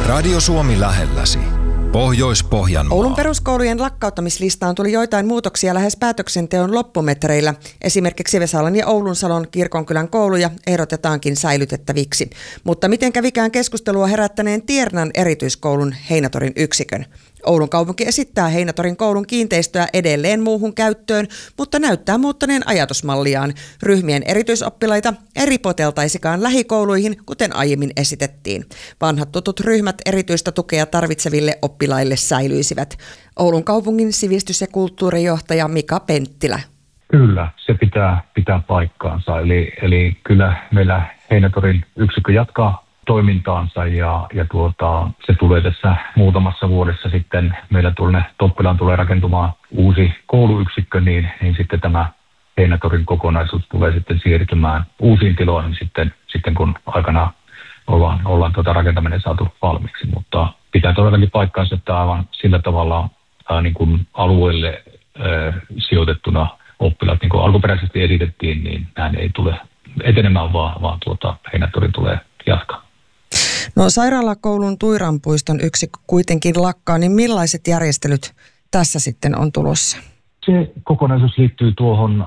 Radio Suomi lähelläsi. Pohjois-Pohjanmaa. Oulun peruskoulujen lakkauttamislistaan tuli joitain muutoksia lähes päätöksenteon loppumetreillä. Esimerkiksi Vesalan ja Oulunsalon kirkonkylän kouluja ehdotetaankin säilytettäviksi. Mutta miten kävikään keskustelua herättäneen Tiernan erityiskoulun Heinätorin yksikön? Oulun kaupunki esittää Heinätorin koulun kiinteistöä edelleen muuhun käyttöön, mutta näyttää muuttaneen ajatusmalliaan. Ryhmien erityisoppilaita ei ripoteltaisikaan lähikouluihin, kuten aiemmin esitettiin. Vanhat tutut ryhmät erityistä tukea tarvitseville oppilaille säilyisivät. Oulun kaupungin sivistys- ja kulttuurijohtaja Mika Penttilä. Kyllä, se pitää paikkaansa. Eli kyllä meillä Heinätorin yksikkö jatkaa toimintaansa ja se tulee tässä muutamassa vuodessa sitten meillä Toppilaan tulee rakentumaan uusi kouluyksikkö, niin sitten tämä Heinätorin kokonaisuus tulee sitten siirtymään uusiin tiloihin sitten kun aikana ollaan rakentaminen saatu valmiiksi, mutta pitää todellakin paikkaansa, että aivan sillä tavalla niin kuin alueelle sijoitettuna oppilaat, niin kuin alkuperäisesti esitettiin, niin näin ei tule etenemään, vaan Heinätorin tulee jatkaa. No sairaalakoulun Tuiranpuiston yksikkö kuitenkin lakkaa, niin millaiset järjestelyt tässä sitten on tulossa? Se kokonaisuus liittyy tuohon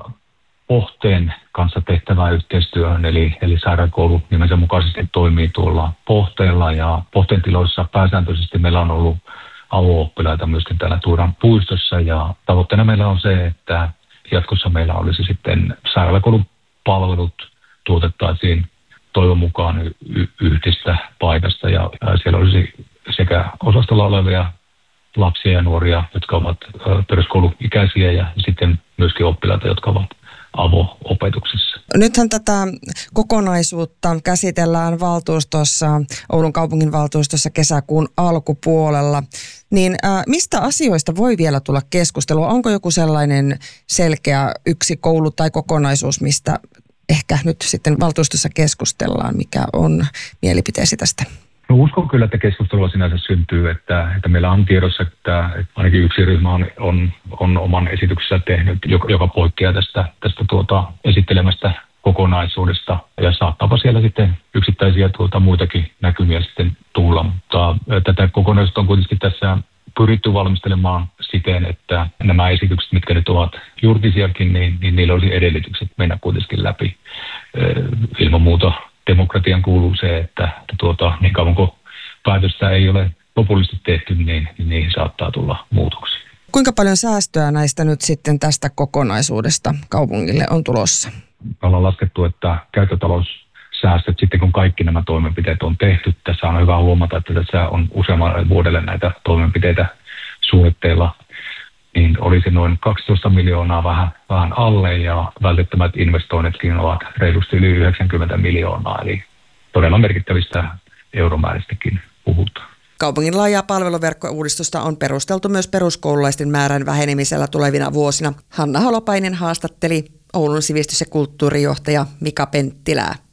Pohteen kanssa tehtävään yhteistyöhön, eli sairaalakoulu nimensä mukaisesti toimii tuolla Pohteella ja Pohteen tiloissa pääsääntöisesti meillä on ollut avo-oppilaita myöskin täällä Tuiranpuistossa ja tavoitteena meillä on se, että jatkossa meillä olisi sitten sairaalakoulun palvelut tuotettaisiin toivon mukaan yhdistä paikasta ja siellä olisi sekä osastolla olevia lapsia ja nuoria, jotka ovat peruskouluikäisiä ja sitten myöskin oppilaita, jotka ovat avo-opetuksessa. Nythän tätä kokonaisuutta käsitellään valtuustossa, Oulun kaupungin valtuustossa kesäkuun alkupuolella. Niin mistä asioista voi vielä tulla keskustelua? Onko joku sellainen selkeä yksi koulu tai kokonaisuus, mistä ehkä nyt sitten valtuustossa keskustellaan, mikä on mielipiteesi tästä? No uskon kyllä, että keskustelua sinänsä syntyy, että meillä on tiedossa, että ainakin yksi ryhmä on oman esityksensä tehnyt, joka poikkeaa tästä esittelemästä kokonaisuudesta ja saattaapa siellä sitten yksittäisiä muitakin näkymiä sitten tulla, mutta tätä kokonaisuutta on kuitenkin tässä pyritty valmistelemaan siten, että nämä esitykset, mitkä nyt ovat julkisiakin, niin niillä olisi edellytykset mennä kuitenkin läpi. Ilman muuta demokratian kuuluu se, että niin kauan kuin päätöstä ei ole lopullisesti tehty, niin niihin saattaa tulla muutoksia. Kuinka paljon säästöä näistä nyt sitten tästä kokonaisuudesta kaupungille on tulossa? Ollaan laskettu, että käyttötaloussäästöt sitten kun kaikki nämä toimenpiteet on tehty. Tässä on hyvä huomata, että tässä on useammalle vuodelle näitä toimenpiteitä suunnitteilla. Niin olisi noin 12 miljoonaa vähän alle ja välttämättömät investoinnitkin ovat reilusti yli 90 miljoonaa. Eli todella merkittävistä euromääristäkin puhutaan. Kaupungin laajaa palveluverkkouudistusta on perusteltu myös peruskoululaisten määrän vähenemisellä tulevina vuosina. Hanna Holopainen haastatteli Oulun sivistys- ja kulttuurijohtaja Mika Penttilää.